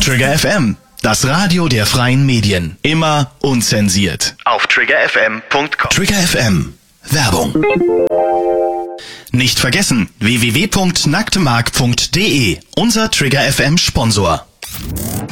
Trigger FM, das Radio der freien Medien. Immer unzensiert. Auf triggerfm.com. Trigger FM. Werbung. Nicht vergessen, www.nacktmark.de, unser Trigger FM Sponsor.